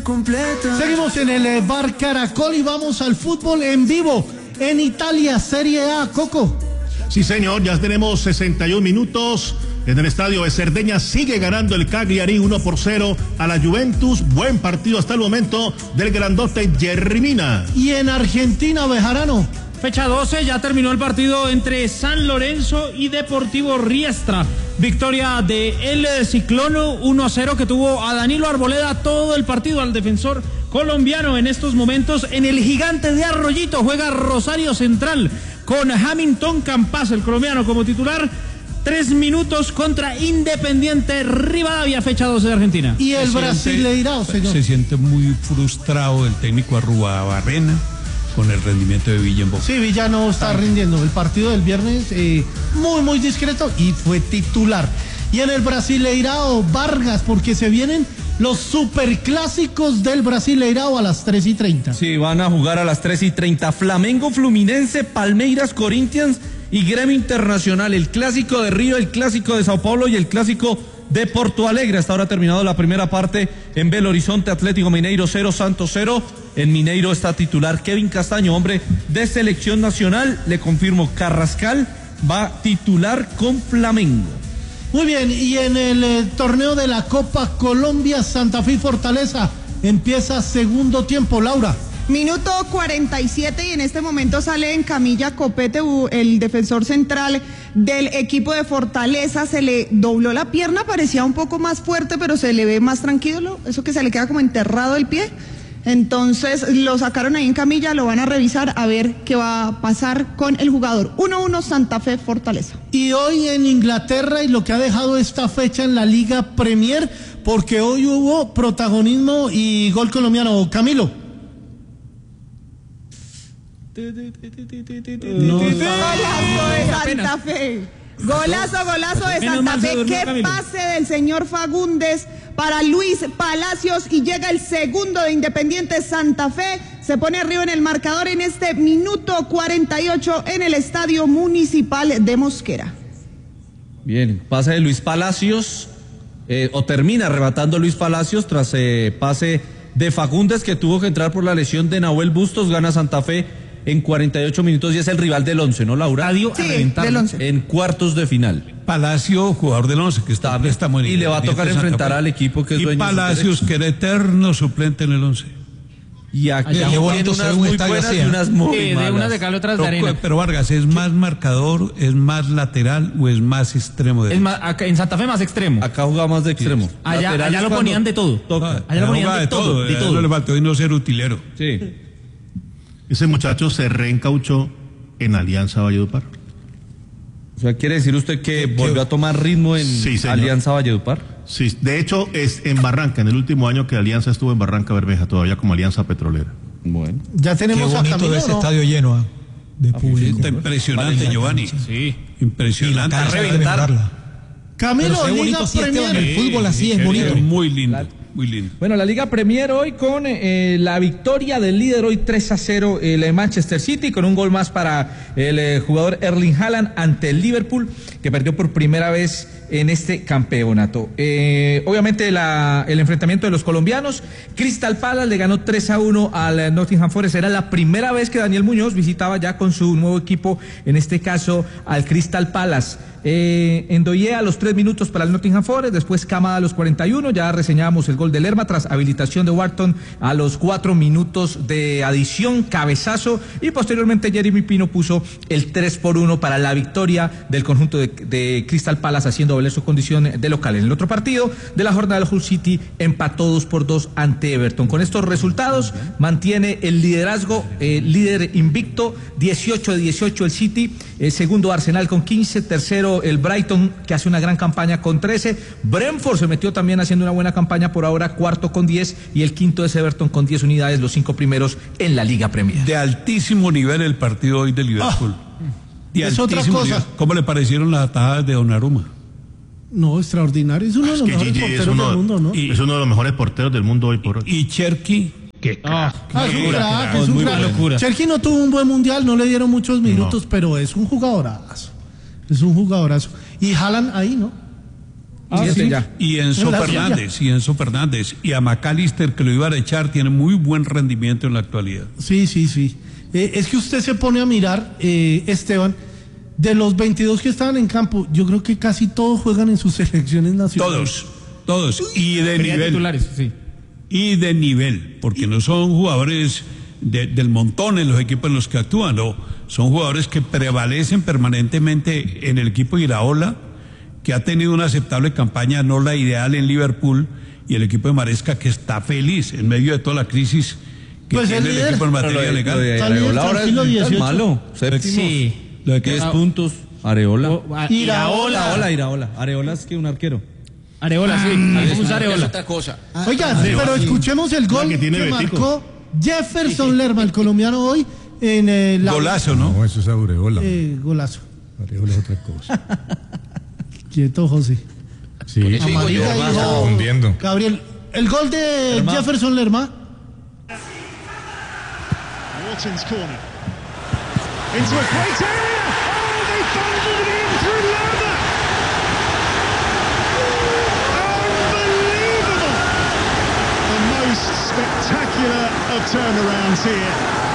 Seguimos en el Bar Caracol y vamos al fútbol en vivo en Italia, Serie A. Coco. Sí, señor, ya tenemos 61 minutos. En el estadio de Cerdeña sigue ganando el Cagliari 1-0 a la Juventus. Buen partido hasta el momento del grandote Jerry Mina. Y en Argentina, Bejarano. Fecha 12, ya terminó el partido entre San Lorenzo y Deportivo Riestra. Victoria de el Ciclono 1-0 que tuvo a Danilo Arboleda todo el partido, al defensor colombiano. En estos momentos en el Gigante de Arroyito juega Rosario Central con Hamilton Campas, el colombiano, como titular. 3 minutos contra Independiente Rivadavia, fecha 12 de Argentina. Y el Brasileirao, señor. Se siente muy frustrado el técnico Arruabarrena con el rendimiento de Villa en Boca. Sí, Villa no está rindiendo. El partido del viernes muy discreto y fue titular. Y en el Brasileirao, Vargas, porque se vienen los superclásicos del Brasileirao a las 3:30. Sí, van a jugar a las 3:30. Flamengo, Fluminense, Palmeiras, Corinthians y Gremio Internacional. El clásico de Río, el clásico de Sao Paulo y el clásico de Porto Alegre. Hasta ahora ha terminado la primera parte en Belo Horizonte, Atlético Mineiro 0, Santos 0. En Mineiro está titular Kevin Castaño, hombre de selección nacional. Le confirmo, Carrascal va titular con Flamengo. Muy bien, y en el torneo de la Copa Colombia, Santa Fe y Fortaleza, empieza segundo tiempo, Laura. Minuto 47 y en este momento sale en camilla Copete, el defensor central del equipo de Fortaleza. Se le dobló la pierna, parecía un poco más fuerte, pero se le ve más tranquilo, eso que se le queda como enterrado el pie. Entonces lo sacaron ahí en camilla, lo van a revisar a ver qué va a pasar con el jugador. 1-1 Santa Fe Fortaleza. Y hoy en Inglaterra, y lo que ha dejado esta fecha en la Liga Premier, porque hoy hubo protagonismo y gol colombiano. Camilo. Golazo de Santa Fe. Golazo de Santa Fe. Qué pase del señor Fagundes para Luis Palacios y llega el segundo de Independiente Santa Fe. Se pone arriba en el marcador en este minuto 48 en el Estadio Municipal de Mosquera. Bien, pase de Luis Palacios, o termina arrebatando Luis Palacios tras pase de Fagundes, que tuvo que entrar por la lesión de Nahuel Bustos. Gana Santa Fe en 48 minutos y es el rival del 11, ¿no, Laura? Sí, del 11. En cuartos de final. Palacio, jugador del 11, que está muy y le va a tocar enfrentar al equipo que es dueño. Y Palacios, que era eterno suplente en el 11. Y aquí qué bonito tiene unas muy buenas y unas muy malas. De unas de cal, otras de arena. Pero Vargas, ¿es más marcador, es más lateral o es más extremo? Es más, acá, en Santa Fe más extremo. Acá jugaba más de extremo. Allá lo ponían de todo. Allá lo ponían de todo. No le faltó y no ser utilero. Sí. Ese muchacho se reencauchó en Alianza Valledupar. O sea, ¿quiere decir usted que volvió a tomar ritmo en Alianza Valledupar? Sí, de hecho es en Barranca, en el último año que Alianza estuvo en Barranca Bermeja, todavía como Alianza Petrolera. Bueno. Ya tenemos qué bonito a Camilo, ese ¿no? estadio lleno de público. Está impresionante, Giovanni. Sí. Impresionante. Camilo, Liga Premier. El fútbol así es bonito. Muy lindo. Muy lindo. Bueno, la Liga Premier hoy con la victoria del líder hoy 3-0 el Manchester City, con un gol más para el jugador Erling Haaland ante el Liverpool, que perdió por primera vez en este campeonato. Obviamente el enfrentamiento de los colombianos, Crystal Palace le ganó 3-1 al Nottingham Forest. Era la primera vez que Daniel Muñoz visitaba ya con su nuevo equipo, en este caso al Crystal Palace. Endoye a los 3 minutos para el Nottingham Forest, después Kamada a los 41, ya reseñábamos el gol de Lerma tras habilitación de Wharton a los 4 minutos de adición, cabezazo, y posteriormente Jeremy Pino puso el 3-1 para la victoria del conjunto de Crystal Palace, haciendo valer su condición de local. En el otro partido de la jornada, el Hull City empató 2-2 ante Everton. Con estos resultados mantiene el liderazgo, líder invicto, 18-18 el City, segundo Arsenal con 15, tercero el Brighton, que hace una gran campaña con 13, Brentford se metió también haciendo una buena campaña por ahora, cuarto con 10, y el quinto es Everton con 10 unidades, los 5 primeros en la Liga Premier. De altísimo nivel el partido hoy de Liverpool. Es otra cosa. Nivel. ¿Cómo le parecieron las atajadas de Donnarumma? No, extraordinario, es uno de los mejores porteros del mundo, ¿no? Es uno de los mejores porteros del mundo hoy por hoy. Y Cherky, es un crack. Cherky no tuvo un buen mundial, no le dieron muchos minutos, pero es un jugadorazo. Es un jugadorazo. Y Haaland ahí, ¿no? Siete ya. Y Enzo Fernández. Y a McAllister, que lo iban a echar, tiene muy buen rendimiento en la actualidad. Sí. Es que usted se pone a mirar, Esteban, de los 22 que estaban en campo, yo creo que casi todos juegan en sus selecciones nacionales. Todos. Y de nivel. Titulares, sí. Y de nivel, porque no son jugadores del montón en los equipos en los que actúan, no. Son jugadores que prevalecen permanentemente en el equipo Iraola, que ha tenido una aceptable campaña, no la ideal en Liverpool, y el equipo de Maresca, que está feliz en medio de toda la crisis que Pues tiene el equipo en materia legal. Areola ahora es 18. Malo. Séptimo. Sí. ¿Lo de qué? 10 puntos. Areola. Iraola. Areola es que un arquero. Areola, sí. Es Areola. otra cosa. Oiga, pero escuchemos el gol que tiene que Betico. marcó Jefferson Lerma, el colombiano, hoy en la... Golazo, ¿no? No, eso es Aureola. Golazo. Aureola es otra cosa. Quieto, José. Sí, eso digo yo, Amarilla, está hijo. confundiendo. Gabriel, el gol de Jefferson Lerma. Morton's corner. Into a great area. Oh, they bundled it in through Lerma. Unbelievable. The most spectacular of turnarounds here.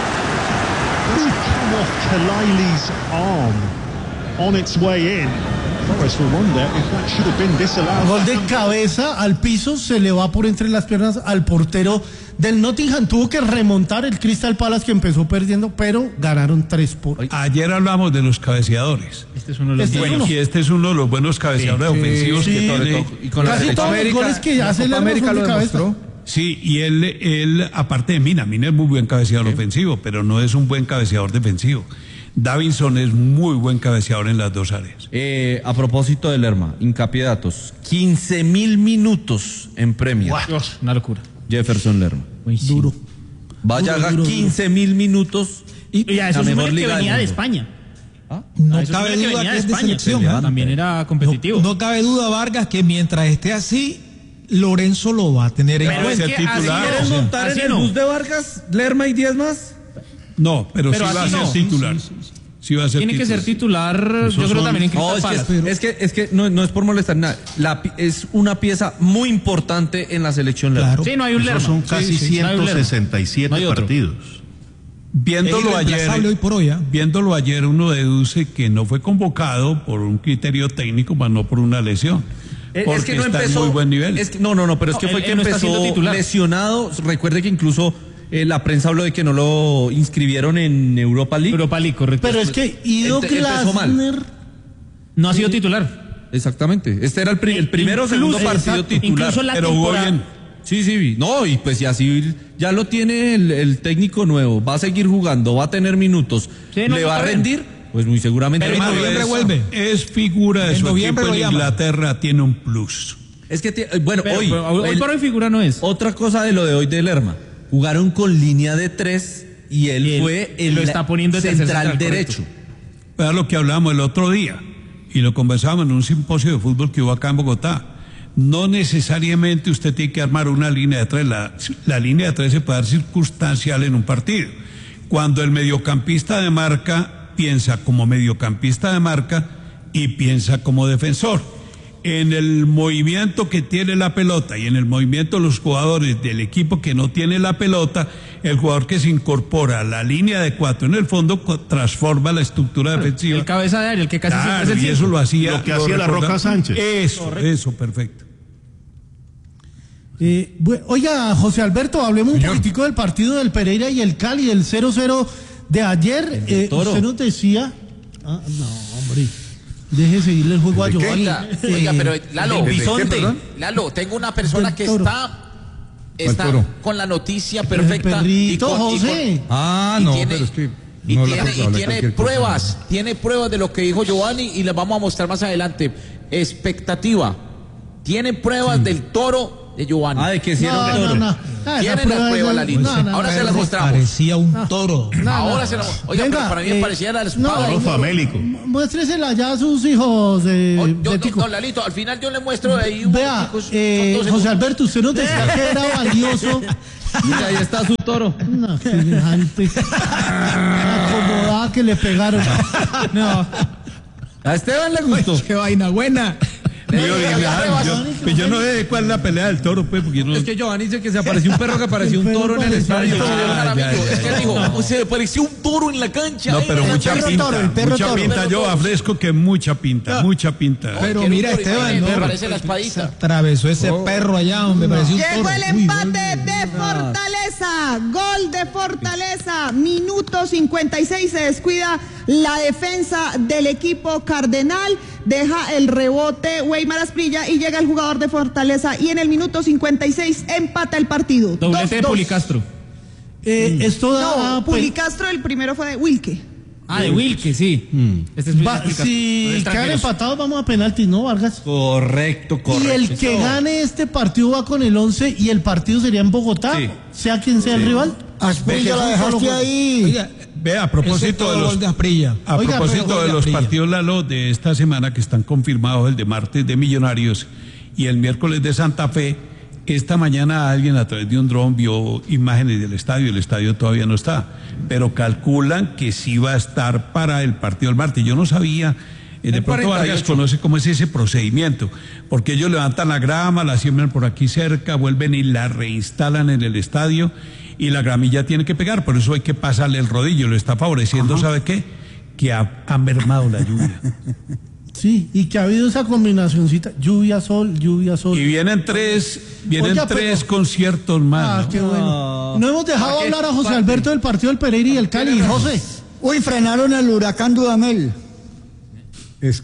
Does it come off Kalai's arm on its way in? Forrest will wonder if that should have been disallowed. Gol de cabeza al piso, se le va por entre las piernas al portero del Nottingham. Tuvo que remontar el Crystal Palace, que empezó perdiendo, pero ganaron 3-0. Ayer hablamos de los cabeceadores. Este es uno de los buenos. Y este es uno de los buenos cabeceadores ofensivos que tiene. Y con la Casi Copa todos los América, goles que la hace Copa Lerma América son de lo cabeza. demostró. Sí, y él, aparte de Mina es muy buen cabeceador ofensivo, pero no es un buen cabeceador defensivo. Davinson es muy buen cabeceador en las dos áreas. A propósito de Lerma, hincapié de datos. 15.000 minutos en Premier. Dios, una locura. Jefferson Lerma. Duro. Vaya, haga 15.000 minutos. Y a eso la es mejor que liga venía del de mundo. España. No Eso cabe es que duda venía que de es de España. selección. También era competitivo. No cabe duda, Vargas, que mientras esté así, Lorenzo lo va a tener en Pero cuenta. es que así ¿Quieres no. montar Así en el no. bus de Vargas, Lerma y 10 más? No, pero sí Pero va a así ser no. titular. Sí va a ser Tiene que titular. ser titular, yo creo también en No, Crystal Palace. es que no es por molestar nada. Es una pieza muy importante en la selección Lerma. Claro. Sí, no hay un Lerma. Son casi Sí, no hay un Lerma. 167 No hay otro. partidos. Viéndolo Es irreemplazable ayer, hoy por hoy, ¿ah? viéndolo ayer, uno deduce que no fue convocado por un criterio técnico, más no por una lesión. Porque Es que no está empezó. en muy buen nivel. Es que, no, pero es que No, fue él que no está siendo empezó titular. lesionado. Recuerde que incluso la prensa habló de que no lo inscribieron en Europa League. Europa League, correcto. Pero es que Ido empezó mal. Glasner... No ha sido titular. Exactamente. Este era el primero o segundo partido exacto. titular. Incluso la pero jugó temporada. bien. Sí. No, y pues ya sí, ya lo tiene el técnico nuevo. Va a seguir jugando, va a tener minutos. Sí, no, ¿Le va a está bien. rendir? Pues muy seguramente. Pero en no. noviembre vuelve. Es figura de En su noviembre equipo lo en llaman. Inglaterra, tiene un plus. Es que, bueno, Pero, hoy. hoy por hoy figura no es. Otra cosa de lo de hoy de Lerma. Jugaron con línea de 3 y él fue el lo está poniendo de tercer central central, derecho. Era lo que hablamos el otro día y lo conversábamos en un simposio de fútbol que hubo acá en Bogotá. No necesariamente usted tiene que armar una línea de 3. La línea de 3 se puede dar circunstancial en un partido. Cuando el mediocampista de marca piensa como mediocampista de marca y piensa como defensor. En el movimiento que tiene la pelota y en el movimiento de los jugadores del equipo que no tiene la pelota, el jugador que se incorpora a la línea de 4 en el fondo transforma la estructura defensiva. El cabeza de área, el que casi Claro, siempre es el y eso lo hacía. Lo que hacía la Roca Sánchez. Eso, perfecto. Oiga, José Alberto, hablemos un poquitico del partido del Pereira y el Cali, del 0-0 de ayer. Toro. Usted nos decía... no, hombre. Deje seguirle el juego a Giovanni. Oiga, pero Lalo, ¿de qué, perdón? Lalo, tengo una persona Del que Toro. está Toro? con la noticia El perfecta. perrito, José. Ah, y no, tiene- pero es que. Y no tiene, habla y tiene cualquier cosa. pruebas, tiene pruebas de lo que dijo Giovanni y les vamos a mostrar más adelante. Expectativa. Tiene pruebas del Toro de Giovanni. Ah, de que sí era un toro. Tienen las pruebas, Lalito. Ahora se las mostramos. Parecía un toro. Ahora se las Oiga, Venga, pero para mí me parecía la espada. No, famélico. Muéstresela ya a sus hijos. Betico. No, Lalito, al final yo le muestro ahí un Vea, poquitico, son 12 José Alberto, usted nos decía que era valioso. Mira, ahí está su toro. No, semejante. La acomodada que le pegaron. No. A Esteban le gustó. Qué vaina buena. Yo no sé cuál es la pelea del toro, pues, porque no... Es que Giovanni dice que se apareció un perro que apareció un toro en el estadio. Es que dijo, se apareció un toro en la cancha. No, pero mucha pinta, mucha pinta. Yo afresco que mucha pinta. Pero mira, Esteban, me parece la espadita. Atravesó ese perro allá, me pareció un toro. Llegó el empate de Fortaleza, gol de Fortaleza, minuto 56, se descuida la defensa del equipo cardenal, deja el rebote Weimar Asprilla y llega el jugador de Fortaleza y en el minuto 56 empata el partido. Doblete de Pulicastro. Esto da... No, Pulicastro el primero fue de Wilke. De Wilke, sí. Este es si quedan empatados vamos a penaltis, ¿no, Vargas? Correcto. Y el que gane este partido va con el 11 y el partido sería en Bogotá, sea quien sea el rival. Asprilla la dejaste ahí. Oiga, ve, a propósito de los partidos, Lalo, de esta semana que están confirmados, el de martes de Millonarios y el miércoles de Santa Fe, esta mañana alguien a través de un dron vio imágenes del estadio, el estadio todavía no está, pero calculan que sí va a estar para el partido del martes. Yo no sabía, de pronto Vargas conoce cómo es ese procedimiento, porque ellos levantan la grama, la siembran por aquí cerca, vuelven y la reinstalan en el estadio, y la gramilla tiene que pegar, por eso hay que pasarle el rodillo, lo está favoreciendo, ¿sabe qué? Que ha mermado la lluvia. Sí, y que ha habido esa combinacioncita, lluvia, sol. Y vienen tres conciertos más. Qué bueno. No hemos dejado hablar a José Alberto del partido del Pereira y el Cali. José. Uy, frenaron el huracán Dudamel. Es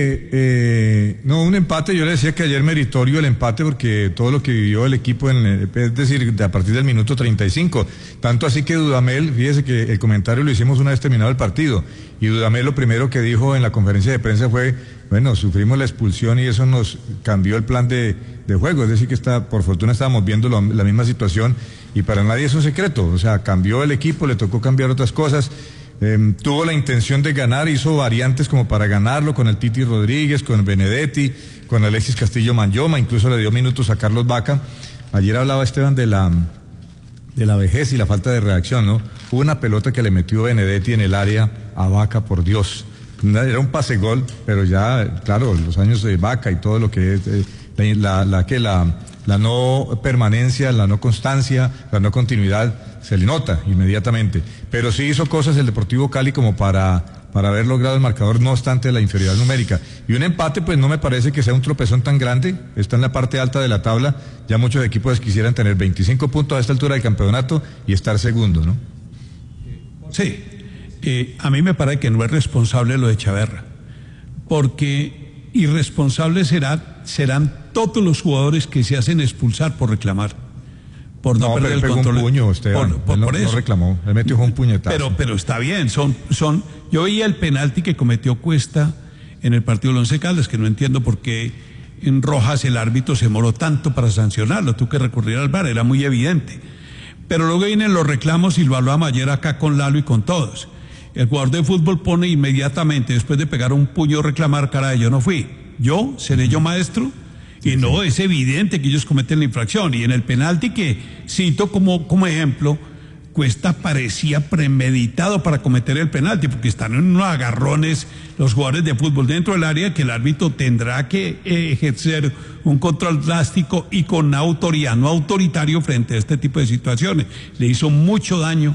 que, un empate, yo le decía que ayer meritorio el empate porque todo lo que vivió el equipo, es decir, a partir del minuto 35, tanto así que Dudamel, fíjese que el comentario lo hicimos una vez terminado el partido, y Dudamel lo primero que dijo en la conferencia de prensa fue, bueno, sufrimos la expulsión y eso nos cambió el plan de juego, es decir que por fortuna estábamos viendo la misma situación y para nadie es un secreto, o sea, cambió el equipo, le tocó cambiar otras cosas. Tuvo la intención de ganar, hizo variantes como para ganarlo con el Titi Rodríguez, con Benedetti, con Alexis Castillo Manyoma, incluso le dio minutos a Carlos Vaca. Ayer hablaba Esteban de la vejez y la falta de reacción, ¿no? Hubo una pelota que le metió Benedetti en el área a Vaca, por Dios. Era un pase gol, pero ya, claro, los años de Vaca y todo lo que es la no permanencia, la no constancia, la no continuidad, se le nota inmediatamente. Pero sí hizo cosas el Deportivo Cali como para haber logrado el marcador, no obstante la inferioridad numérica. Y un empate, pues no me parece que sea un tropezón tan grande, está en la parte alta de la tabla, ya muchos equipos quisieran tener 25 puntos a esta altura del campeonato y estar segundo, ¿no? Sí, a mí me parece que no es responsable lo de Chaverra, porque irresponsables serán todos los jugadores que se hacen expulsar por reclamar, por no perder el control. Un puño, Esteban. Por eso. No reclamó, le metió un puñetazo. Pero está bien, yo veía el penalti que cometió Cuesta en el partido del Once Caldas, que no entiendo por qué en Rojas el árbitro se demoró tanto para sancionarlo, tuvo que recurrir al VAR, era muy evidente. Pero luego vienen los reclamos y lo hablamos ayer acá con Lalo y con todos. El jugador de fútbol pone inmediatamente, después de pegar un puño, reclamar, caray, yo no fui. ¿Yo? ¿Seré yo maestro? Y no, es evidente que ellos cometen la infracción. Y en el penalti que cito como ejemplo, Cuesta parecía premeditado para cometer el penalti, porque están en unos agarrones los jugadores de fútbol dentro del área que el árbitro tendrá que ejercer un control drástico y con autoridad, no autoritario frente a este tipo de situaciones. Le hizo mucho daño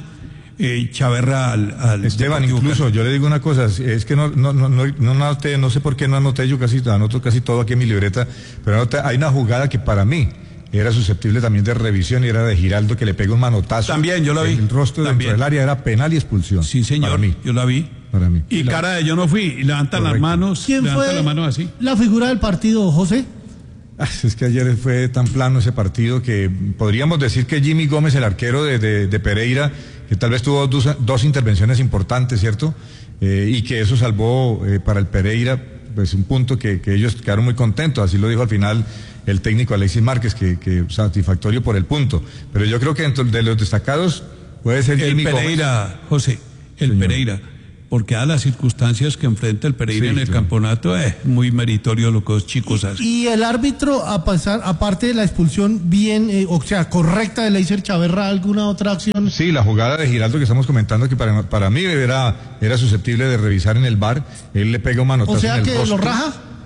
Chaverra al Esteban, incluso yo le digo una cosa, es que no anoté, no sé por qué no anoté, yo anoto casi todo aquí en mi libreta, pero hay una jugada que para mí era susceptible también de revisión y era de Giraldo que le pega un manotazo. También yo la vi. El rostro dentro del área era penal y expulsión. Sí, señor, para mí. Yo la vi. Para mí. Y cara de yo no fui, y levantan las manos. ¿Quién fue las manos así? La figura del partido, José? Es que ayer fue tan plano ese partido que podríamos decir que Jimmy Gómez, el arquero de Pereira, que tal vez tuvo dos intervenciones importantes, ¿cierto? Y que eso salvó para el Pereira, pues un punto que ellos quedaron muy contentos, así lo dijo al final el técnico Alexis Márquez, que satisfactorio por el punto. Pero yo creo que dentro de los destacados puede ser Jimmy Pereira, Gómez. José, el Pereira. Porque a las circunstancias que enfrenta el Pereira en el campeonato es muy meritorio lo que los chicos hacen. Y el árbitro, aparte de la expulsión bien, correcta de Leiser Chaverra, ¿alguna otra acción? Sí, la jugada de Giraldo que estamos comentando, que para mí era susceptible de revisar en el VAR, él le pega un manotazo en el rostro. ¿O sea que lo raja?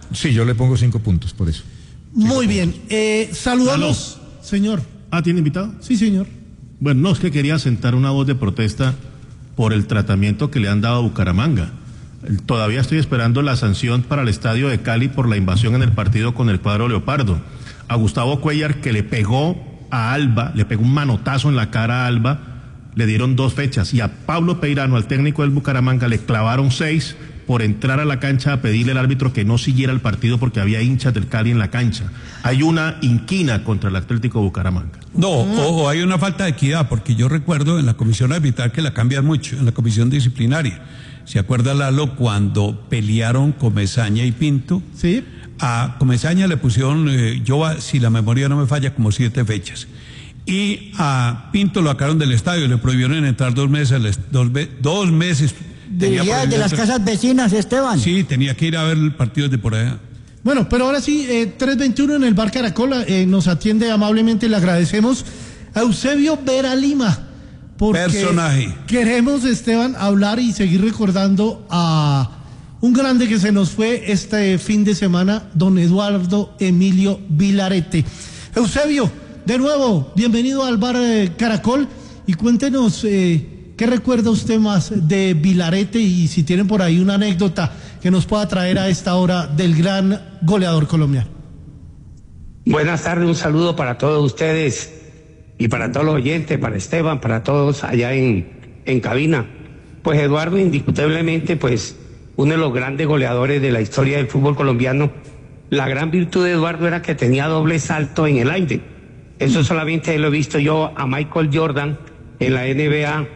Sí, yo le pongo 5 puntos por eso. Muy bien. Saludamos, señor. ¿Tiene invitado? Sí, señor. Bueno, no, es que quería sentar una voz de protesta por el tratamiento que le han dado a Bucaramanga. Todavía estoy esperando la sanción para el estadio de Cali por la invasión en el partido con el cuadro Leopardo. A Gustavo Cuellar, que le pegó a Alba, le pegó un manotazo en la cara a Alba, le dieron 2 fechas. Y a Pablo Peirano, al técnico del Bucaramanga, le clavaron 6 por entrar a la cancha a pedirle al árbitro que no siguiera el partido porque había hinchas del Cali en la cancha. Hay una inquina contra el Atlético Bucaramanga. No, o hay una falta de equidad, porque yo recuerdo en la comisión arbitral que la cambian mucho, en la comisión disciplinaria. ¿Se acuerda, Lalo, cuando pelearon Comesaña y Pinto? Sí. A Comesaña le pusieron, si la memoria no me falla, como 7 fechas. Y a Pinto lo sacaron del estadio, le prohibieron entrar 2 meses, 2 meses. Diría de las casas vecinas, Esteban. Sí, tenía que ir a ver el partido de por allá. Bueno, pero ahora sí, 321 en el Bar Caracol, nos atiende amablemente, le agradecemos a Eusebio Vera Lima. Porque personaje. Queremos, Esteban, hablar y seguir recordando a un grande que se nos fue este fin de semana, don Eduardo Emilio Vilarete. Eusebio, de nuevo, bienvenido al Bar Caracol y cuéntenos qué recuerda usted más de Vilarete y si tienen por ahí una anécdota que nos pueda traer a esta hora del gran goleador colombiano. Buenas tardes, un saludo para todos ustedes y para todos los oyentes, para Esteban, para todos allá en cabina. Pues Eduardo, indiscutiblemente, pues uno de los grandes goleadores de la historia del fútbol colombiano. La gran virtud de Eduardo era que tenía doble salto en el aire. Eso solamente lo he visto yo a Michael Jordan en la NBA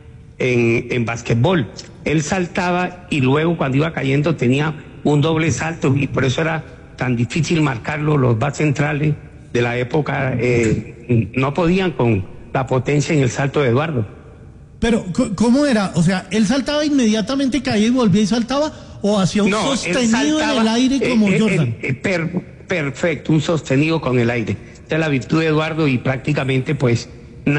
en básquetbol. Él saltaba y luego cuando iba cayendo tenía un doble salto y por eso era tan difícil marcarlo. Los backs centrales de la época no podían con la potencia en el salto de Eduardo. Pero, ¿cómo era? O sea, ¿él saltaba inmediatamente, caía y volvía y saltaba? ¿O hacía un sostenido en el aire como Jordan? Perfecto, un sostenido con el aire. Esta es la virtud de Eduardo y prácticamente pues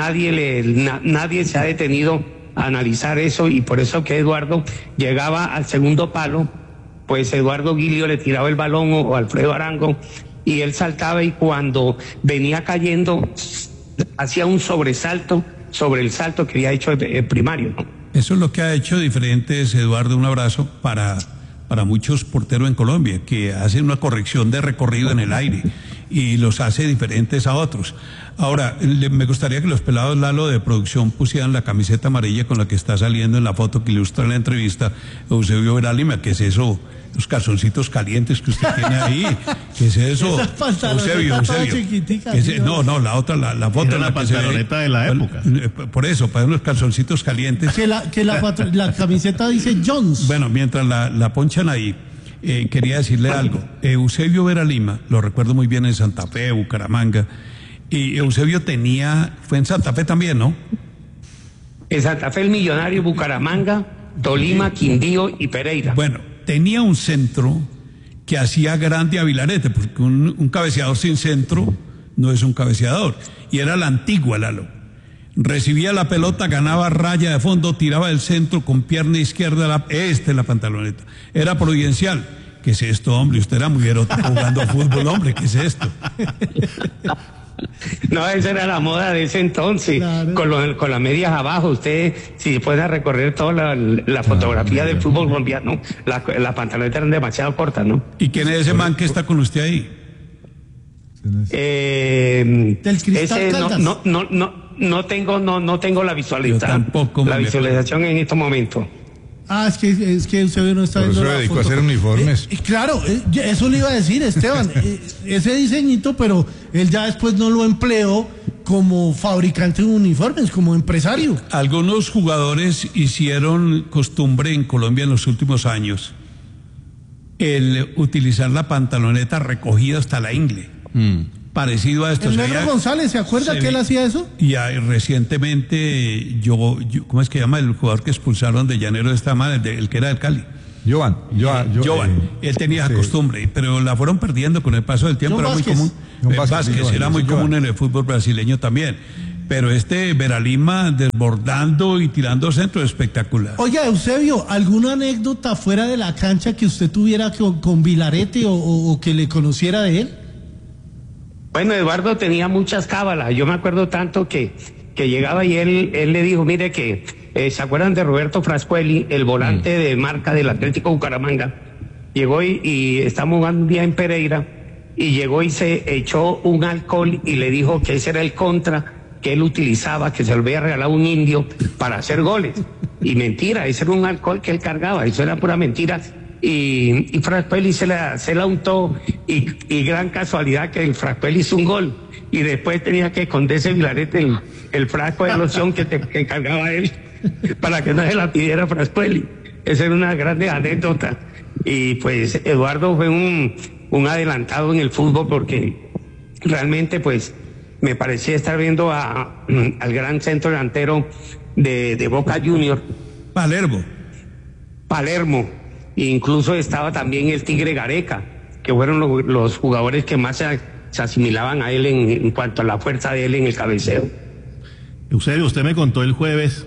nadie se ha detenido a analizar eso y por eso que Eduardo llegaba al segundo palo, pues Eduardo Guilio le tiraba el balón o Alfredo Arango y él saltaba y cuando venía cayendo hacía un sobresalto sobre el salto que había hecho el primario, ¿no? Eso es lo que ha hecho diferentes, Eduardo, un abrazo para muchos porteros en Colombia, que hacen una corrección de recorrido en el aire y los hace diferentes a otros. Ahora, me gustaría que los pelados, Lalo, de producción pusieran la camiseta amarilla con la que está saliendo en la foto que ilustra la entrevista Eusebio Vera Lima. ¿Qué es eso? Los calzoncitos calientes que usted tiene ahí. ¿Qué es eso? Eusebio. No, la otra, la foto. Era la pantaloneta de la época. Por eso, para unos calzoncitos calientes. Que la camiseta dice Jones. Bueno, mientras la ponchan ahí, quería decirle algo. Eusebio Vera Lima, lo recuerdo muy bien en Santa Fe, Bucaramanga. Y Eusebio fue en Santa Fe también, ¿no? En Santa Fe, el Millonario, Bucaramanga, Tolima, Quindío y Pereira. Bueno, tenía un centro que hacía grande a Vilarete, porque un cabeceador sin centro no es un cabeceador. Y era la antigua, Lalo. Recibía la pelota, ganaba raya de fondo, tiraba el centro con pierna izquierda, la pantaloneta. Era providencial. ¿Qué es esto, hombre? Usted era muy erótico jugando a fútbol, hombre. ¿Qué es esto? No, esa era la moda de ese entonces, claro. Con las medias abajo. Usted, si puede recorrer toda la fotografía del fútbol colombiano, las pantalonetas eran demasiado cortas, ¿no? ¿Y quién es ese man que está con usted ahí? Del Cristal Caldas. No tengo la visualización. La visualización en estos momentos. Es que usted no está viendo la foto. Por eso se dedicó a hacer uniformes. Claro, eso le iba a decir, Esteban. Ese diseñito, pero él ya después no lo empleó como fabricante de uniformes, como empresario. Algunos jugadores hicieron costumbre en Colombia en los últimos años el utilizar la pantaloneta recogida hasta la ingle. Parecido a esto. El Negro González, ¿se acuerda que él hacía eso? Y recientemente, ¿cómo es que llama el jugador que expulsaron de Llanero de esta madre, el que era del Cali? Jovan. Él tenía esa costumbre, pero la fueron perdiendo con el paso del tiempo. Era muy común. Vázquez era muy común en el fútbol brasileño también. pero Veralima desbordando y tirando centro espectacular. Oiga, Eusebio, ¿alguna anécdota fuera de la cancha que usted tuviera con Vilarete o que le conociera de él? Bueno, Eduardo tenía muchas cábalas. Yo me acuerdo tanto que llegaba y él le dijo, mire que, ¿se acuerdan de Roberto Frascuelli, el volante de marca del Atlético Bucaramanga? Llegó y estamos jugando un día en Pereira y llegó y se echó un alcohol y le dijo que ese era el contra que él utilizaba, que se lo había regalado un indio para hacer goles. Y mentira, ese era un alcohol que él cargaba, eso era pura mentira. Y Frascuelli se la untó y gran casualidad que el Frascuelli hizo un gol y después tenía que esconderse Vilarete el frasco de loción que cargaba él para que no se la pidiera Frascuelli. Esa era una grande anécdota. Y pues Eduardo fue un adelantado en el fútbol porque realmente pues me parecía estar viendo al gran centro delantero de Boca Junior. Palermo. Incluso estaba también el Tigre Gareca, que fueron los jugadores que más se asimilaban a él en cuanto a la fuerza de él en el cabeceo. Eusebio, usted me contó el jueves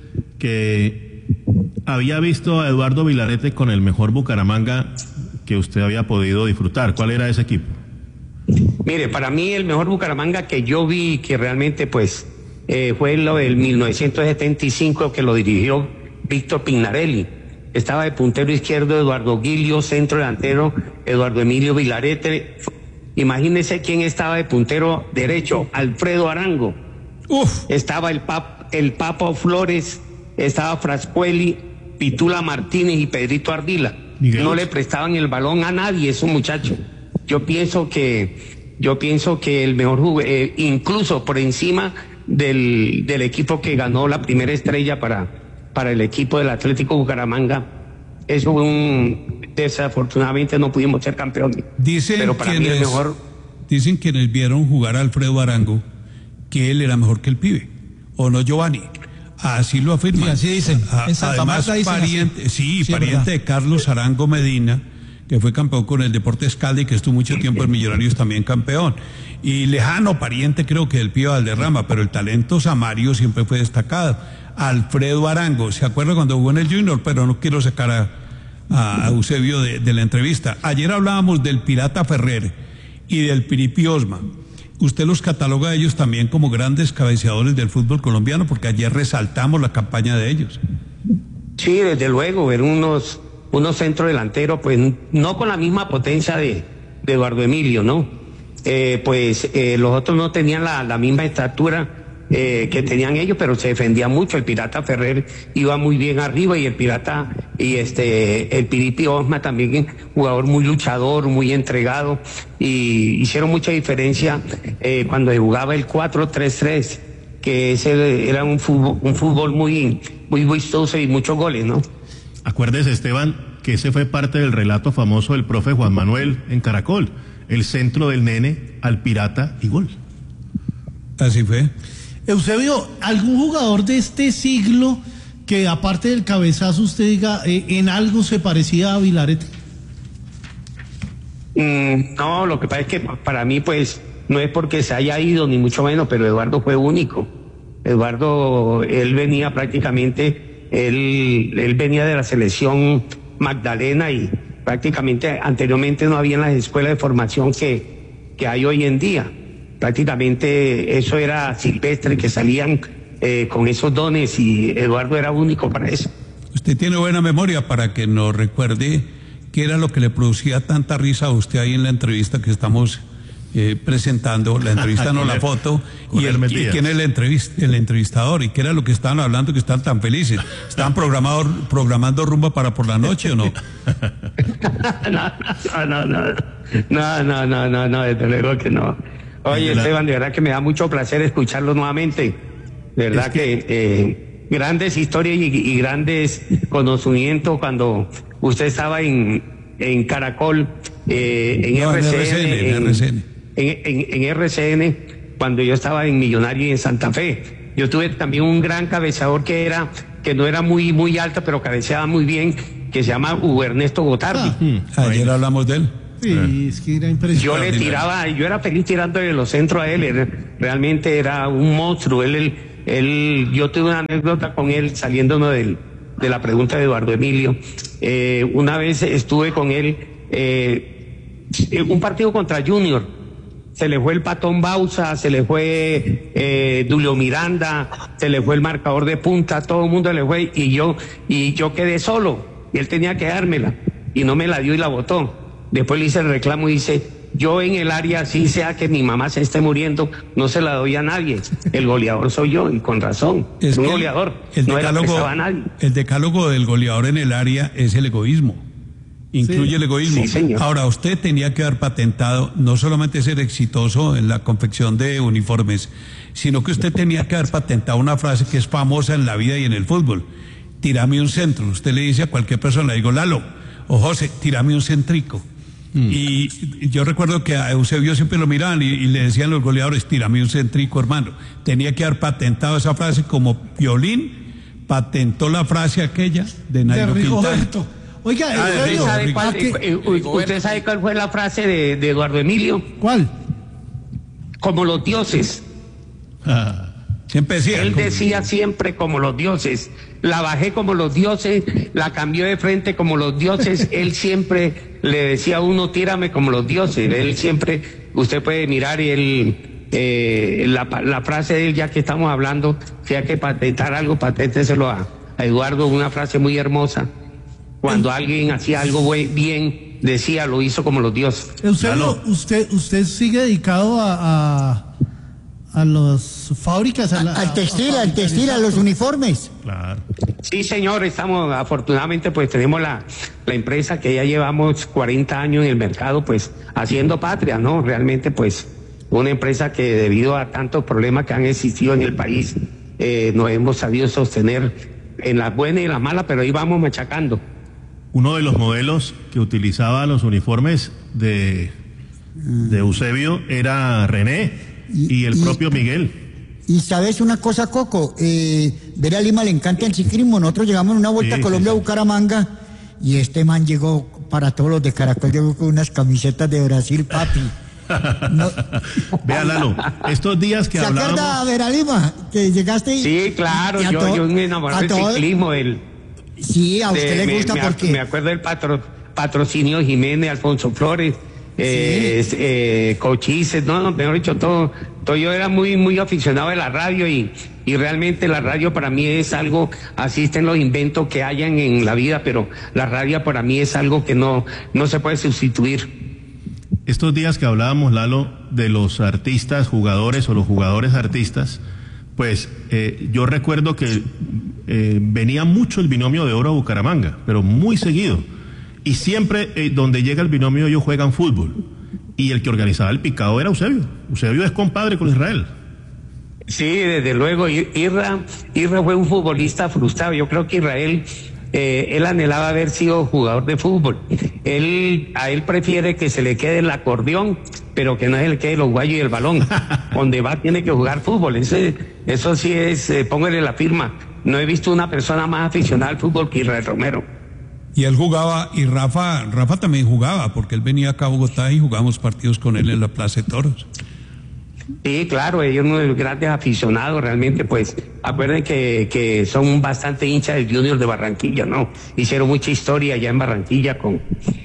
que había visto a Eduardo Vilarete con el mejor Bucaramanga que usted había podido disfrutar. ¿Cuál era ese equipo? Mire, para mí el mejor Bucaramanga que yo vi, que realmente pues fue lo del 1975, que lo dirigió Víctor Pignarelli. Estaba de puntero izquierdo Eduardo Guilio, centro delantero Eduardo Emilio Vilarete. Imagínese quién estaba de puntero derecho, Alfredo Arango. Estaba el Papo Flores, estaba Frascuelli, Pitula Martínez y Pedrito Ardila. No le prestaban el balón a nadie, esos muchachos. Yo pienso que el mejor incluso por encima del equipo que ganó la primera estrella para el equipo del Atlético Bucaramanga. Eso desafortunadamente no pudimos ser campeones. Pero para mí el mejor. Dicen quienes vieron jugar a Alfredo Arango que él era mejor que el pibe, ¿o no, Giovanni? Así lo afirman. Sí, así dicen. En Santa Además, Marta pariente, pariente de Carlos Arango Medina, que fue campeón con el Deportes Calde y que estuvo mucho tiempo en Millonarios también campeón. Y lejano pariente creo que del Pío Valderrama, pero el talento Samario siempre fue destacado. Alfredo Arango, ¿se acuerda cuando jugó en el Junior? Pero no quiero sacar a Eusebio de la entrevista. Ayer hablábamos del Pirata Ferrer y del Piripi Osma. ¿Usted los cataloga a ellos también como grandes cabeceadores del fútbol colombiano? Porque ayer resaltamos la campaña de ellos. Sí, desde luego, ver unos centros delanteros, pues no con la misma potencia de Eduardo Emilio, ¿no? Los otros no tenían la misma estatura que tenían ellos, pero se defendía mucho. El Pirata Ferrer iba muy bien arriba y el Piripi Osma también, jugador muy luchador, muy entregado, y hicieron mucha diferencia cuando jugaba el 4-3-3, que ese era un fútbol muy vistoso y muchos goles, ¿no? Acuérdese, Esteban, que ese fue parte del relato famoso del profe Juan Manuel en Caracol, el centro del nene al Pirata y gol. Así fue. Eusebio, ¿algún jugador de este siglo que aparte del cabezazo usted diga en algo se parecía a Vilarete? No, lo que pasa es que para mí pues no es porque se haya ido ni mucho menos, pero Eduardo fue único. Eduardo, él venía prácticamente, él venía de la selección Magdalena y prácticamente anteriormente no había en las escuelas de formación que hay hoy en día. Prácticamente eso era silvestre, que salían con esos dones, y Eduardo era único para eso. Usted tiene buena memoria para que nos recuerde qué era lo que le producía tanta risa a usted ahí en la entrevista que estamos presentando, la entrevista no la foto, y quién es el entrevistador y qué era lo que estaban hablando, que están tan felices. ¿Estaban programando rumba para por la noche o no? No, desde luego que no. Oye, Esteban, de verdad que me da mucho placer escucharlo nuevamente. De verdad que grandes historias y grandes conocimientos cuando usted estaba en Caracol, en RCN, cuando yo estaba en Millonario y en Santa Fe. Yo tuve también un gran cabeceador que no era muy alto, pero cabeceaba muy bien, que se llama Hugo Ernesto Gotardi. Ayer hablamos de él. Sí, es que era impresionante. Yo era feliz tirándole los centros a él, realmente era un monstruo. Yo tuve una anécdota con él saliéndonos de la pregunta de Eduardo Emilio. Una vez estuve con él en un partido contra Junior. Se le fue el Patón Bausa, se le fue Dulio Miranda, se le fue el marcador de punta, todo el mundo le fue y yo quedé solo y él tenía que dármela y no me la dio y la botó. Después le hice el reclamo y dice, yo en el área, así sea que mi mamá se esté muriendo, no se la doy a nadie. El goleador soy yo y con razón. Es un goleador, no era prestado a nadie. El decálogo del goleador en el área es el egoísmo. Incluye el egoísmo. Sí, señor. Ahora, usted tenía que haber patentado no solamente ser exitoso en la confección de uniformes, sino que usted tenía que haber patentado una frase que es famosa en la vida y en el fútbol. Tírame un centro. Usted le dice a cualquier persona, le digo, Lalo o José, tírame un centrico. Y yo recuerdo que a Eusebio siempre lo miraban y le decían los goleadores, tírame un centrico, hermano. Tenía que haber patentado esa frase como Piolín patentó la frase aquella de Nairo Quintana. Oiga, ¿usted sabe cuál fue la frase de Eduardo Emilio? ¿Cuál? Como los dioses. Siempre decía. Él decía siempre como los dioses. La bajé como los dioses, la cambió de frente como los dioses. Él siempre le decía a uno, tírame como los dioses. Él siempre, usted puede mirar la frase de él, ya que estamos hablando, si hay que patentar algo, paténteselo a Eduardo, una frase muy hermosa. Cuando alguien hacía algo bien, decía, lo hizo como los dioses. Eusebio, usted sigue dedicado a las fábricas, al textil, a los uniformes. Claro. Sí, señor, afortunadamente, pues tenemos la empresa que ya llevamos 40 años en el mercado, pues haciendo patria, ¿no? Realmente, pues, una empresa que debido a tantos problemas que han existido en el país, nos hemos sabido sostener en las buenas y las malas, pero ahí vamos machacando. Uno de los modelos que utilizaba los uniformes de Eusebio era René y el propio Miguel. Y sabes una cosa, Coco, ver a Lima le encanta el ciclismo. Nosotros llegamos en una vuelta a Colombia a Bucaramanga y este man llegó, para todos los de Caracol, llegó con unas camisetas de Brasil, papi. No. Vea, Lalo, estos días que hablamos... ¿Se acuerda, Vera Lima, que llegaste? Sí, claro, yo me enamoré del ciclismo. Sí, a usted le gusta porque... Me acuerdo del patrocinio Jiménez, Alfonso Flores, Cochices, mejor dicho, todo. Yo era muy aficionado de la radio y realmente la radio para mí es algo, asisten los inventos que hayan en la vida, pero la radio para mí es algo que no se puede sustituir. Estos días que hablábamos, Lalo, de los artistas, jugadores o los jugadores artistas, pues yo recuerdo que venía mucho el binomio de oro a Bucaramanga, pero muy seguido. Y siempre donde llega el binomio ellos juegan fútbol. Y el que organizaba el picado era Eusebio. Eusebio es compadre con Israel. Sí, desde luego. Irra fue un futbolista frustrado. Yo creo que Israel, él anhelaba haber sido jugador de fútbol. A él prefiere que se le quede el acordeón, pero que no se le quede los guayos y el balón. Donde va tiene que jugar fútbol. Eso sí es, póngale la firma. No he visto una persona más aficionada al fútbol que Israel Romero. Y él jugaba, y Rafa también jugaba, porque él venía acá a Bogotá y jugábamos partidos con él en la Plaza de Toros. Sí, claro, ellos son unos grandes aficionados, realmente, pues, acuerden que son bastante hinchas del Junior de Barranquilla, ¿no? Hicieron mucha historia allá en Barranquilla con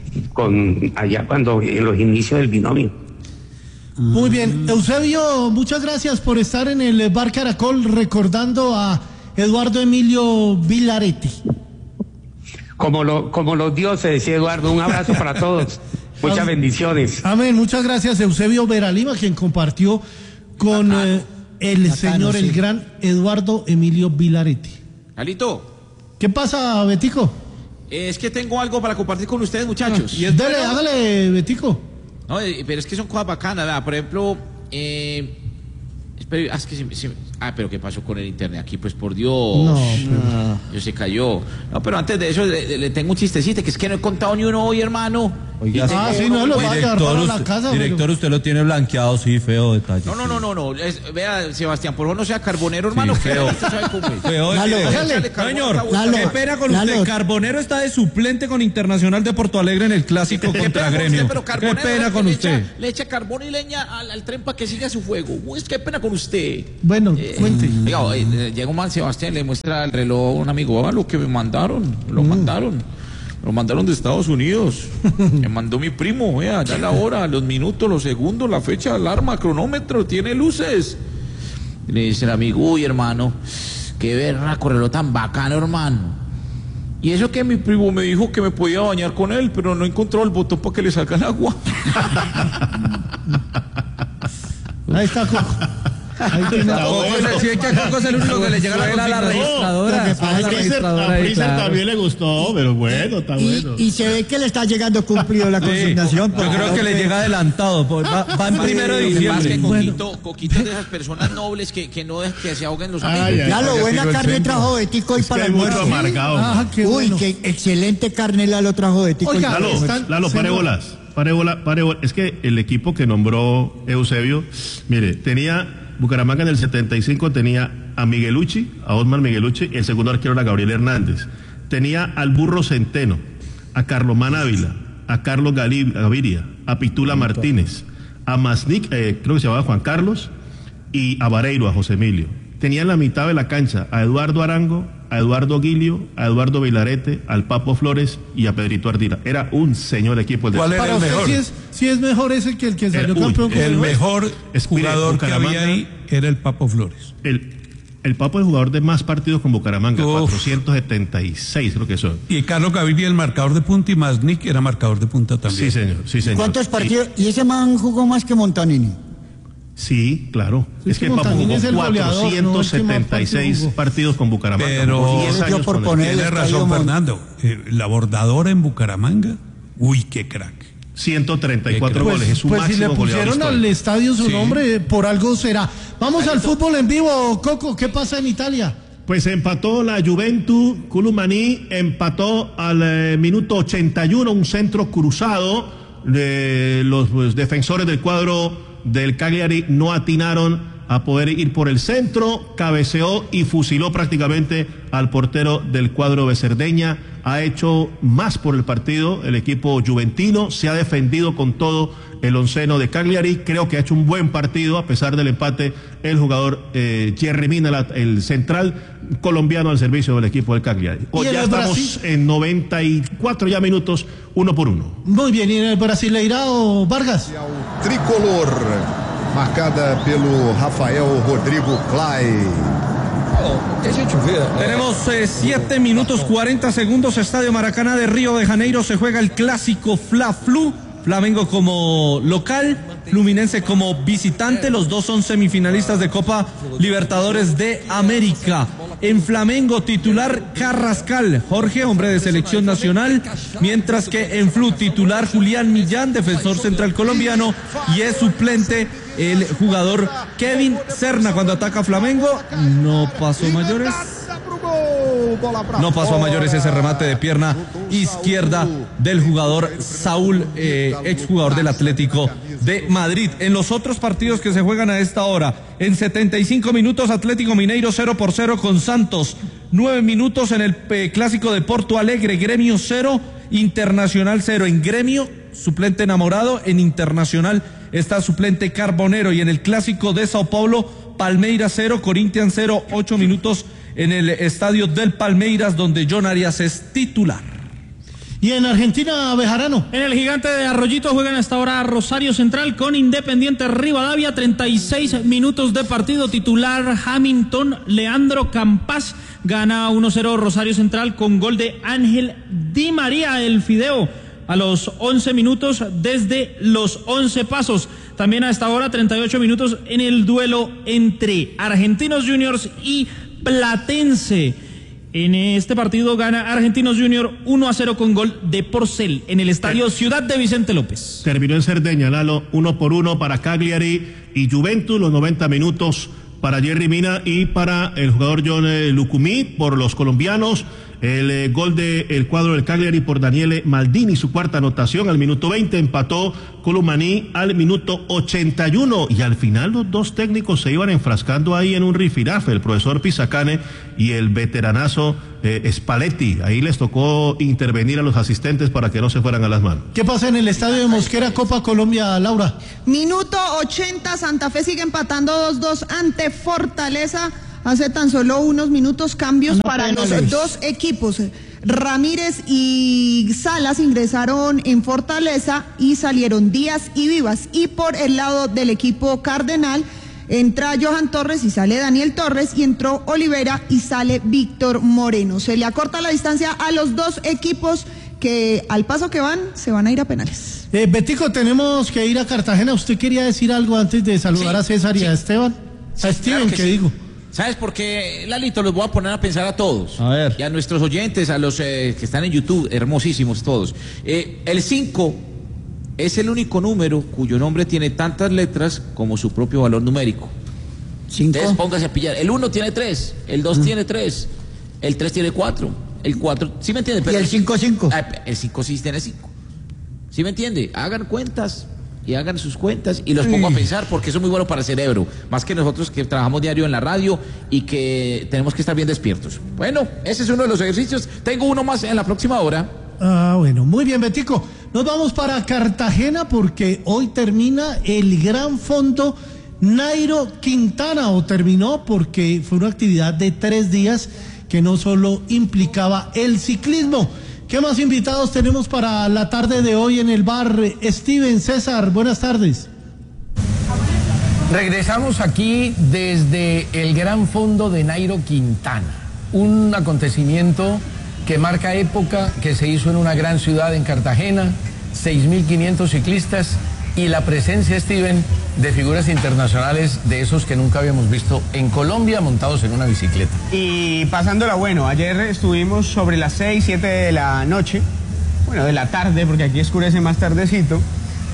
allá cuando, en los inicios del binomio. Muy bien, Eusebio, muchas gracias por estar en el Bar Caracol recordando a Eduardo Emilio Villaretti. Como los dioses, decía Eduardo. Un abrazo para todos. Muchas bendiciones. Amén. Muchas gracias, Eusebio Veralima, quien compartió con el gran Eduardo Emilio Villaretti. Alito. ¿Qué pasa, Betico? Es que tengo algo para compartir con ustedes, muchachos. Hágale, Betico. No, pero es que son cosas bacanas, ¿verdad? Por ejemplo, pero ¿qué pasó con el internet aquí? Pues por Dios. Yo se cayó. No, pero antes de eso le tengo un chistecito, que es que no he contado ni uno hoy, hermano. Oiga, sí, no lo va a llevar para la casa. Director, usted lo tiene blanqueado, sí, feo detalle. No. Vea, Sebastián, por favor no sea carbonero, hermano. Sí, feo. Usted sabe cómo es. Feo, señor, qué pena con usted. Carbonero está de suplente con Internacional de Porto Alegre en el clásico contra Gremio. Qué pena con usted. Le echa carbón y leña al tren para que siga su fuego. Uy, qué pena con usted. Bueno, cuente. Llega un man, Sebastián, le muestra el reloj a un amigo. Lo que me mandaron, lo mandaron de Estados Unidos. Me mandó mi primo, vea, ya la hora, los minutos, los segundos, la fecha, alarma, cronómetro, tiene luces. Y le dice el amigo, uy, hermano, qué berraco reloj tan bacano, hermano. Y eso que mi primo me dijo que me podía bañar con él, pero no encontró el botón para que le salga el agua. Ahí está Coco. Ahí tiene Si es que a Coco es el único que le llega a la registradora. A Freezer también le gustó, pero bueno, está bueno. Y se ve que le está llegando cumplido la consignación. Yo creo que le llega adelantado. Va en 1 de diciembre. Coquito es de esas personas nobles que no dejan que se ahoguen los amigos. Lalo, buena carne trajo de tico hoy para el almuerzo. Uy, qué excelente carne Lalo trajo de tico. Lalo, pare bolas. Es que el equipo que nombró Eusebio, mire, tenía Bucaramanga en el 75, tenía a Miguelucci, a Osmar Miguelucci, el segundo arquero era Gabriel Hernández. Tenía al Burro Centeno, a Carlomán Ávila, a Carlos Gaviria, a Pitula Martínez, a Masnik, creo que se llamaba Juan Carlos, y a Vareiro, a José Emilio. Tenía en la mitad de la cancha a Eduardo Arango, a Eduardo Guilio, a Eduardo Vilarete, al Papo Flores y a Pedrito Ardila. Era un señor equipo. ¿Cuál era el mejor? Si es mejor ese que el que salió campeón. El mejor jugador que había ahí era el Papo Flores. El Papo es el jugador de más partidos con Bucaramanga, 476 creo que son. Y Carlos Gaviria el marcador de punta y Masnik era marcador de punta también. Sí, señor. ¿Cuántos partidos? ¿Y ese man jugó más que Montanini? Sí, claro. Es que el Papo jugó 476 partidos con Bucaramanga. Pero tiene razón Fernando. La bordadora en Bucaramanga, uy, qué crack. 134 goles, es su máximo si le pusieron al estadio su nombre, por algo será. Vamos al fútbol en vivo, Coco, ¿qué pasa en Italia? Pues empató la Juventus, Colomani empató al minuto 81, un centro cruzado de los defensores del cuadro del Cagliari no atinaron a poder ir por el centro, cabeceó y fusiló prácticamente al portero del cuadro de Cerdeña. Ha hecho más por el partido el equipo juventino, se ha defendido con todo el onceno de Cagliari, creo que ha hecho un buen partido a pesar del empate el jugador Jerry Mina, el central colombiano al servicio del equipo del Cagliari. Hoy ya estamos en 94 ya minutos, 1-1. Muy bien, y en el Brasileirao, Vargas. Tricolor, marcada pelo Rafael Rodrigo Clay. Tenemos 7 minutos 40 segundos. Estadio Maracaná de Río de Janeiro. Se juega el clásico Fla-Flu. Flamengo como local, Fluminense como visitante. Los dos son semifinalistas de Copa Libertadores de América. En Flamengo titular Carrascal, Jorge, hombre de selección nacional, mientras que en Flu titular Julián Millán, defensor central colombiano, y es suplente el jugador Kevin Serna. Cuando ataca Flamengo, no pasó mayores. No pasó a mayores ese remate de pierna izquierda del jugador Saúl, exjugador del Atlético de Madrid. En los otros partidos que se juegan a esta hora, en 75 minutos Atlético Mineiro 0-0 con Santos, 9 minutos en el clásico de Porto Alegre, Gremio 0, Internacional 0. En Gremio, suplente Enamorado, en Internacional está suplente Carbonero, y en el clásico de Sao Paulo, Palmeiras 0, Corinthians 0, 8 minutos en el estadio del Palmeiras, donde John Arias es titular. Y en Argentina, Bejarano. En el Gigante de Arroyito juegan hasta ahora Rosario Central con Independiente Rivadavia. 36 minutos de partido. Titular Hamilton Leandro Campas. Gana 1-0 Rosario Central con gol de Ángel Di María, el Fideo, a los 11 minutos desde los 11 pasos. También a esta hora 38 minutos en el duelo entre Argentinos Juniors y Platense. En este partido gana Argentinos Junior 1-0 con gol de Porcel en el estadio Ciudad de Vicente López. Terminó en Cerdeña, Lalo, 1-1 para Cagliari y Juventus, los 90 minutos para Jerry Mina y para el jugador John Lucumí por los colombianos. El gol del cuadro del Cagliari por Daniele Maldini, su cuarta anotación al minuto 20, empató Colomani al minuto 81 y al final los dos técnicos se iban enfrascando ahí en un rifirafe, el profesor Pisacane y el veteranazo Spalletti. Ahí les tocó intervenir a los asistentes para que no se fueran a las manos. ¿Qué pasa en el estadio de Mosquera, Copa Colombia, Laura? Minuto 80, Santa Fe sigue empatando 2-2 ante Fortaleza. Hace tan solo unos minutos cambios para los dos equipos. Ramírez y Salas ingresaron en Fortaleza y salieron Díaz y Vivas. Y por el lado del equipo Cardenal entra Johan Torres y sale Daniel Torres, y entró Olivera y sale Víctor Moreno. Se le acorta la distancia a los dos equipos que al paso que van se van a ir a penales. Betico, tenemos que ir a Cartagena. ¿Usted quería decir algo antes de saludar a César y a Esteban? A Steven, claro que digo. ¿Sabes por qué, Lalito? Los voy a poner a pensar a todos. A ver. Y a nuestros oyentes, a los que están en YouTube, hermosísimos todos. El 5 es el único número cuyo nombre tiene tantas letras como su propio valor numérico. 5. Entonces póngase a pillar. El 1 tiene 3, el 2 tiene 3, el 3 tiene 4, el 4... ¿Sí me entiende? ¿Y el 5, 5? El 5 sí tiene 5. ¿Sí me entiende? Hagan cuentas. Y hagan sus cuentas y los pongo a pensar, porque eso es muy bueno para el cerebro, más que nosotros que trabajamos diario en la radio y que tenemos que estar bien despiertos. Bueno, ese es uno de los ejercicios. Tengo uno más en la próxima hora. Bueno, muy bien, Betico. Nos vamos para Cartagena porque hoy termina el Gran Fondo Nairo Quintana, o terminó porque fue una actividad de 3 días que no solo implicaba el ciclismo. ¿Qué más invitados tenemos para la tarde de hoy en el bar? Steven, César, buenas tardes. Regresamos aquí desde el Gran Fondo de Nairo Quintana, un acontecimiento que marca época, que se hizo en una gran ciudad, en Cartagena, 6.500 ciclistas y la presencia, Steven, de figuras internacionales de esos que nunca habíamos visto en Colombia montados en una bicicleta. Y pasándola bueno, ayer estuvimos sobre las 6, 7 de la noche, bueno, de la tarde, porque aquí oscurece más tardecito,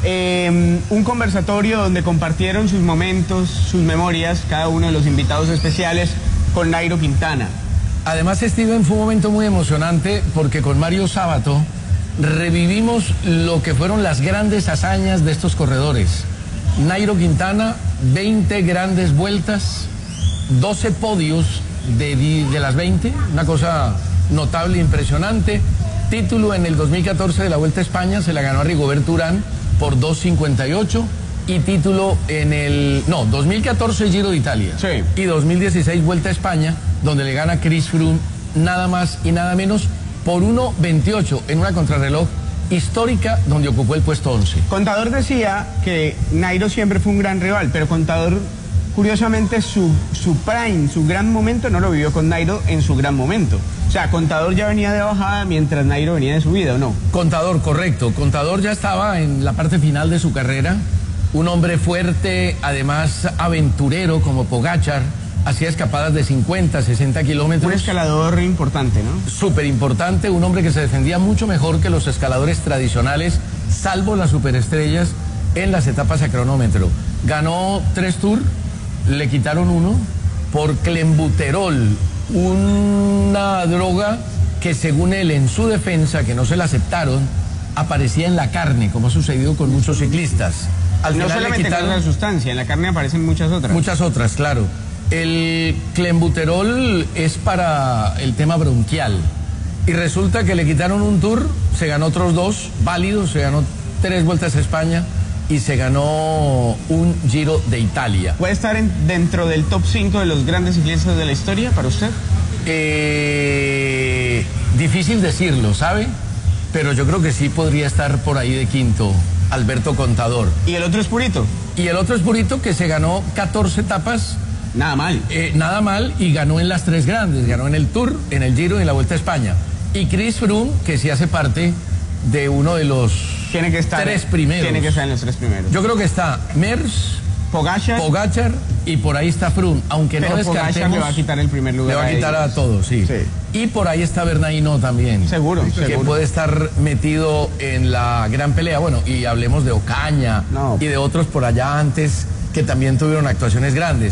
un conversatorio donde compartieron sus momentos, sus memorias, cada uno de los invitados especiales con Nairo Quintana. Además, Steven, fue un momento muy emocionante porque con Mario Sábato revivimos lo que fueron las grandes hazañas de estos corredores. Nairo Quintana, 20 grandes vueltas, 12 podios de las 20, una cosa notable e impresionante. Título en el 2014 de la Vuelta a España, se la ganó a Rigoberto Urán por 2.58, y título en el 2014 Giro de Italia, sí, y 2016 Vuelta a España, donde le gana Chris Froome nada más y nada menos por 1.28 en una contrarreloj histórica donde ocupó el puesto 11. Contador decía que Nairo siempre fue un gran rival, pero Contador, curiosamente, su prime, su gran momento, no lo vivió con Nairo en su gran momento. O sea, Contador ya venía de bajada mientras Nairo venía de subida, ¿o no? Contador, correcto. Contador ya estaba en la parte final de su carrera. Un hombre fuerte, además aventurero como Pogačar. Hacía escapadas de 50, 60 kilómetros. Un escalador importante, ¿no? Súper importante, un hombre que se defendía mucho mejor que los escaladores tradicionales, salvo las superestrellas, en las etapas a cronómetro. Ganó 3 Tours, le quitaron 1 por clenbuterol, una droga que según él, en su defensa, que no se la aceptaron, aparecía en la carne, como ha sucedido con muchos ciclistas. Al no solamente con la sustancia, en la carne aparecen muchas otras. Muchas otras, claro. El clenbuterol es para el tema bronquial. Y resulta que le quitaron un Tour, se ganó otros 2 válidos, se ganó 3 Vueltas a España y se ganó un Giro de Italia. ¿Puede estar dentro del top 5 de los grandes ciclistas de la historia para usted? Difícil decirlo, ¿sabe? Pero yo creo que sí podría estar por ahí de quinto, Alberto Contador. ¿Y el otro es Purito? Y el otro es Purito, que se ganó 14 etapas. Nada mal. Nada mal, y ganó en las 3 grandes. Ganó en el Tour, en el Giro y en la Vuelta a España. Y Chris Froome, que sí hace parte de uno de los 3 primeros. Tiene que estar en los 3 primeros. Yo creo que está Merckx, Pogačar y por ahí está Froome, aunque pero no descartemos. Pogačar le va a quitar el primer lugar. Le va a quitar a todos, sí. Y por ahí está Bernardino también. Seguro. Que puede estar metido en la gran pelea. Bueno, y hablemos de Ocaña y de otros por allá antes que también tuvieron actuaciones grandes.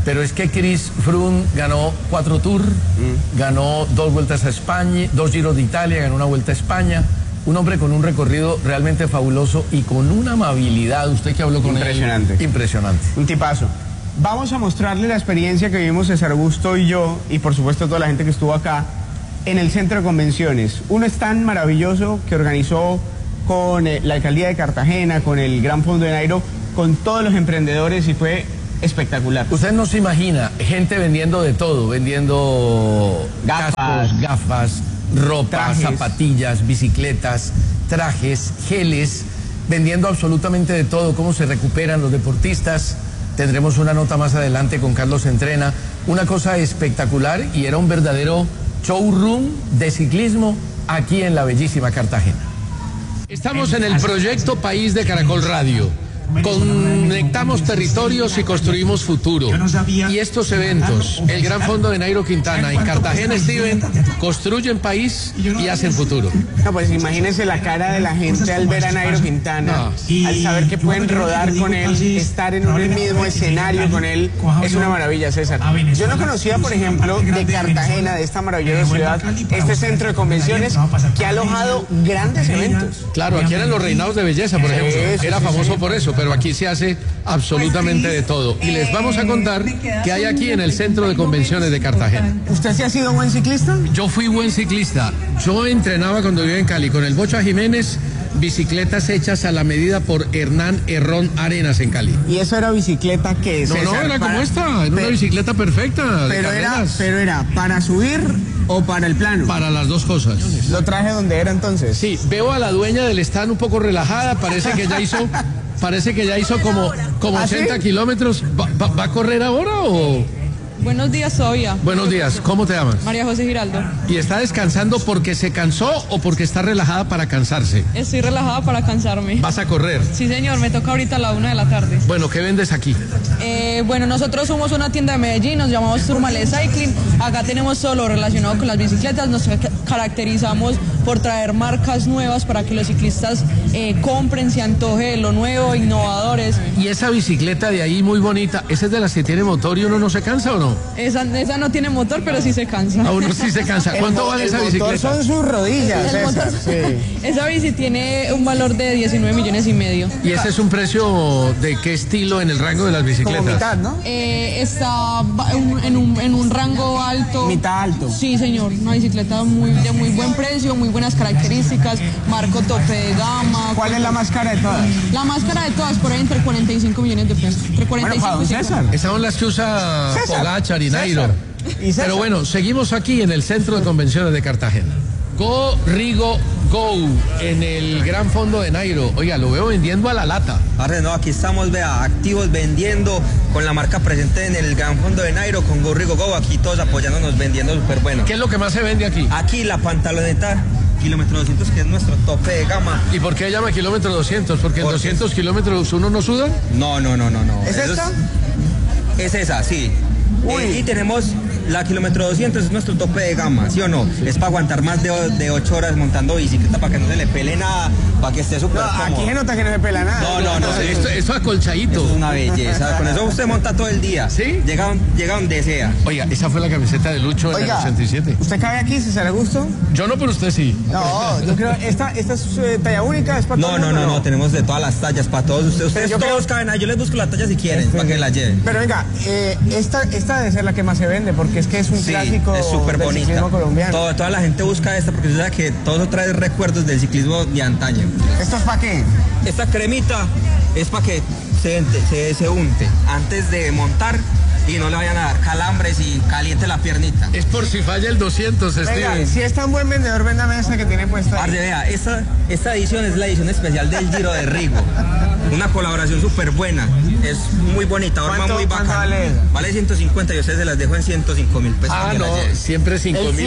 Pero es que Chris Froome ganó 4 Tours, ganó 2 vueltas a España, 2 Giros de Italia, ganó una vuelta a España. Un hombre con un recorrido realmente fabuloso y con una amabilidad. Usted que habló con él. Impresionante. Un tipazo. Vamos a mostrarle la experiencia que vivimos César Augusto y yo, y por supuesto toda la gente que estuvo acá, en el centro de convenciones. Un stand maravilloso que organizó con la alcaldía de Cartagena, con el Gran Fondo de Nairo, con todos los emprendedores, y fue espectacular. Usted no se imagina, gente vendiendo de todo, vendiendo cascos, gafas, ropa, trajes, zapatillas, bicicletas, trajes, geles, vendiendo absolutamente de todo, cómo se recuperan los deportistas. Tendremos una nota más adelante con Carlos Entrena. Una cosa espectacular, y era un verdadero showroom de ciclismo aquí en la bellísima Cartagena. Estamos en el proyecto País de Caracol Radio. Conectamos territorios y construimos futuro. Y estos eventos, el Gran Fondo de Nairo Quintana y Cartagena Steven, construyen país y hacen futuro. No, pues imagínense la cara de la gente al ver a Nairo Quintana, al saber que pueden rodar con él, estar en un mismo escenario con él. Es una maravilla, César. Yo no conocía, por ejemplo, de Cartagena, de esta maravillosa ciudad, este centro de convenciones que ha alojado grandes eventos. Claro, aquí eran los reinados de belleza, por ejemplo. Era famoso por eso, pero aquí se hace absolutamente de todo. Y les vamos a contar qué hay aquí en el centro de convenciones de Cartagena. ¿Usted sí ha sido buen ciclista? Yo fui buen ciclista. Yo entrenaba cuando vivía en Cali con el Bocha Jiménez, bicicletas hechas a la medida por Hernán Herrón Arenas en Cali. ¿Y eso era bicicleta qué? No, era como esta, era una bicicleta perfecta. Pero era para subir o para el plano. Para las dos cosas. ¿Lo traje donde era entonces? Sí, veo a la dueña del stand un poco relajada, parece que ya hizo como 80 kilómetros. ¿Va a correr ahora o...? Buenos días, Sofía. Buenos días, ¿cómo te llamas? María José Giraldo. ¿Y está descansando porque se cansó o porque está relajada para cansarse? Estoy relajada para cansarme. ¿Vas a correr? Sí, señor, me toca ahorita a la 1 de la tarde. Bueno, ¿qué vendes aquí? Bueno, nosotros somos una tienda de Medellín, nos llamamos Turmale Cycling. Acá tenemos todo lo relacionado con las bicicletas, nos caracterizamos por traer marcas nuevas para que los ciclistas compren, se antoje de lo nuevo, innovadores. ¿Y esa bicicleta de ahí muy bonita, esa es de las que tiene motor y uno no se cansa o no? Esa no tiene motor, pero sí se cansa. A uno sí se cansa. ¿Cuánto vale esa bicicleta? El motor son sus rodillas, César. Sí. Esa bici tiene un valor de 19,5 millones. ¿Y ese es un precio de qué estilo en el rango de las bicicletas? Como mitad, ¿no? Está en un rango alto. ¿Mitad alto? Sí, señor. Una bicicleta de muy buen precio, muy buenas características, marco tope de gama. ¿Cuál es la más cara de todas? La más cara de todas, por ahí entre 45 millones de pesos. Entre 45 y 50. César. Esas son las que usa Pogacar y Nairo. Pero bueno, seguimos aquí en el centro de convenciones de Cartagena. Go Rigo Go en el Gran Fondo de Nairo. Oiga, lo veo vendiendo a la lata. Arre, no, aquí estamos, vea, activos vendiendo con la marca presente en el Gran Fondo de Nairo con Go Rigo Go. Aquí todos apoyándonos, vendiendo súper bueno. ¿Qué es lo que más se vende aquí? Aquí la pantaloneta kilómetro 200, que es nuestro tope de gama. ¿Y por qué llama kilómetro 200? ¿Porque en 200 kilómetros uno no suda? No. ¿Es esta? Es esa, sí. Y tenemos la kilómetro 200, es nuestro tope de gama, ¿sí o no? Es para aguantar más de 8 horas montando bicicleta, para que no se le pele nada, para que esté súper cómodo. Aquí se nota que no se pela nada. No. Esto acolchadito. Es una belleza, con eso usted monta todo el día. ¿Sí? Llega donde sea. Oiga, esa fue la camiseta de Lucho en el 87. ¿Usted cabe aquí, César Augusto? Yo no, pero usted sí. No, yo creo, esta es talla única, es para todo el mundo. No, tenemos de todas las tallas, para todos ustedes todos caben ahí, yo les busco la talla si quieren, para que la lleven. Pero venga, esta debe ser la que más se vende, porque es que es un clásico es súper del bonita. ciclismo colombiano. Toda la gente busca esta porque sabe que todo eso trae recuerdos del ciclismo de antaño. ¿Esto es para qué? Esta cremita es para que se unte antes de montar y no le vayan a dar calambres y caliente la piernita. Es por si falla el 200, Venga, Steven. si es tan buen vendedor, véndame esta que tiene puesta ahí. Arde, vea, esta edición es la edición especial del Giro de Rigo. Una colaboración súper buena. Es muy bonita, forma muy bacana. Vale? Vale 150 y ustedes se las dejo en 105.000 pesos. No, siempre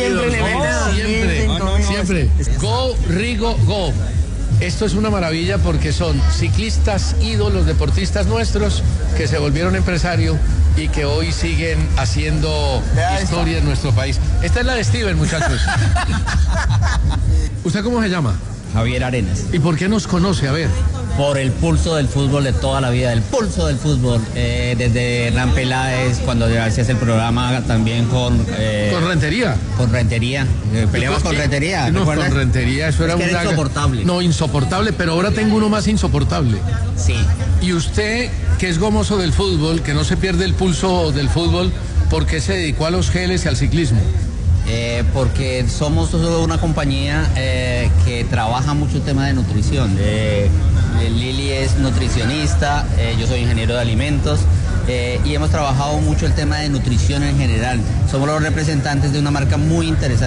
5.000. Siempre. Go Rigo Go. Esto es una maravilla porque son ciclistas ídolos, deportistas nuestros que se volvieron empresarios y que hoy siguen haciendo historia en nuestro país. Esta es la de Steven, muchachos. ¿Usted cómo se llama? Javier Arenas. ¿Y por qué nos conoce? A ver. por el pulso del fútbol de toda la vida, el pulso del fútbol, desde Hernán Peláez, cuando hacías el programa también con Rentería. Con Rentería, peleamos con Rentería. No, con Rentería, eso era insoportable. No, insoportable, pero ahora tengo uno más insoportable. Sí. Y usted, que es gomoso del fútbol, que no se pierde el pulso del fútbol, ¿por qué se dedicó a los geles y al ciclismo? Porque somos una compañía que trabaja mucho el tema de nutrición. Lili es nutricionista, yo soy ingeniero de alimentos y hemos trabajado mucho el tema de nutrición en general. Somos los representantes de una marca muy interesante